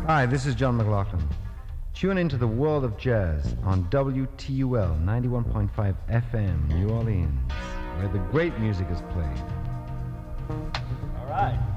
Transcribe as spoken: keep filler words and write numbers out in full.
Hi, this is John McLaughlin. Tune into the world of jazz on W T U L ninety-one point five F M, New Orleans, where the great music is played. All right.